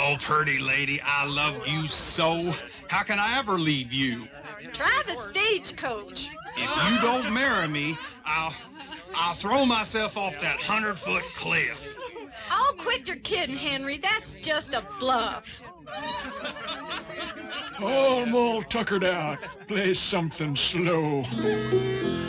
Oh, pretty lady, I love you so. How can I ever leave you? Try the stagecoach. If you don't marry me, I'll throw myself off that 100-foot cliff. Oh, quit your kidding, Henry. That's just a bluff. Oh, I'm all tuckered out. Play something slow.